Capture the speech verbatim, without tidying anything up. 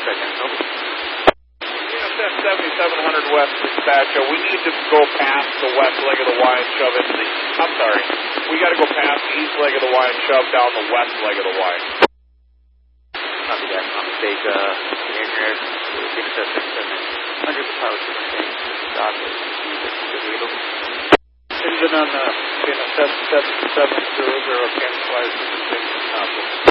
second. Over. Unit seventy-seven hundred West dispatch, uh, we need to go past the west leg of the Y and shove into the, I'm sorry, we got to go past the east leg of the Y and shove down the west leg of the Y. Copy that, my mistake, uh, in here, Unit seventy-seven hundred, the pilot is saying, stop it, the vehicle. Engine on the Unit seven seven zero zero, cancel flight,